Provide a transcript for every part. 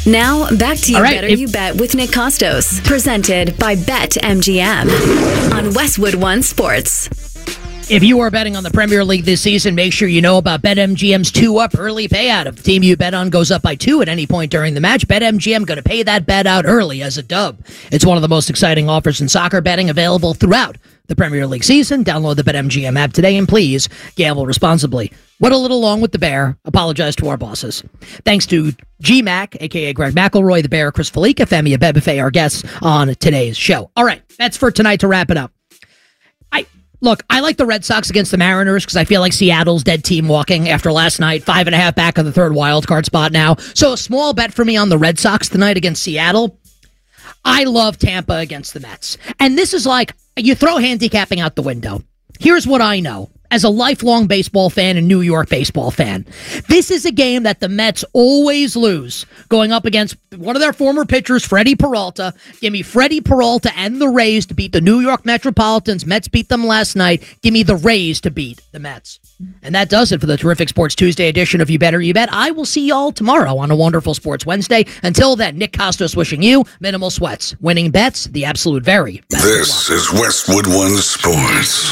Now, back to You right, Better You Bet with Nick Costos. Presented by BetMGM on Westwood One Sports. If you are betting on the Premier League this season, make sure you know about BetMGM's 2-up early payout. If the team you bet on goes up by 2 at any point during the match, BetMGM going to pay that bet out early as a dub. It's one of the most exciting offers in soccer betting available throughout the Premier League season. Download the BetMGM app today and please gamble responsibly. What a little long with the Bear. Apologize to our bosses. Thanks to G-Mac, a.k.a. Greg McElroy, the Bear, Chris Felica, Femi Abebefe, our guests on today's show. All right, that's for tonight to wrap it up. Look, I like the Red Sox against the Mariners because I feel like Seattle's dead team walking after last night. 5.5 back on the third wild card spot now. So a small bet for me on the Red Sox tonight against Seattle. I love Tampa against the Mets. And this is like, you throw handicapping out the window. Here's what I know. As a lifelong baseball fan and New York baseball fan, this is a game that the Mets always lose going up against one of their former pitchers, Freddie Peralta. Give me Freddie Peralta and the Rays to beat the New York Metropolitans. Mets beat them last night. Give me the Rays to beat the Mets. And that does it for the terrific Sports Tuesday edition of You Better You Bet. I will see y'all tomorrow on a wonderful Sports Wednesday. Until then, Nick Costos wishing you minimal sweats, winning bets, the absolute very best. This is Westwood One Sports.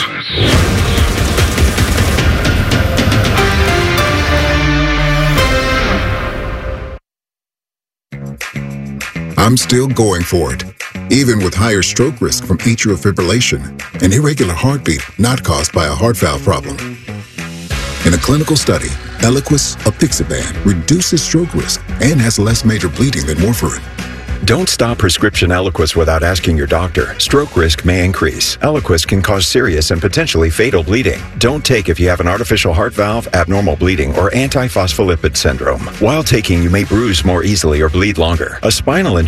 I'm still going for it, even with higher stroke risk from atrial fibrillation, an irregular heartbeat not caused by a heart valve problem. In a clinical study, Eliquis apixaban reduces stroke risk and has less major bleeding than warfarin. Don't stop prescription Eliquis without asking your doctor. Stroke risk may increase. Eliquis can cause serious and potentially fatal bleeding. Don't take if you have an artificial heart valve, abnormal bleeding, or antiphospholipid syndrome. While taking, you may bruise more easily or bleed longer. A spinal